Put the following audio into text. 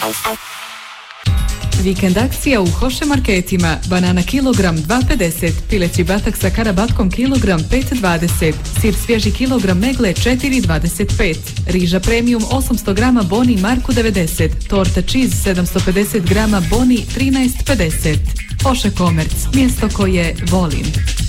Vikend akcija u Hoše marketima. Banana kilogram 2,50, pileći batak sa karabatkom kilogram 5,20, sir svježi kilogram Megle 4,25, riža premium 800 grama Boni Marku 90, torta cheese 750 grama Boni 13,50. Hoše Komerc, mjesto koje volim.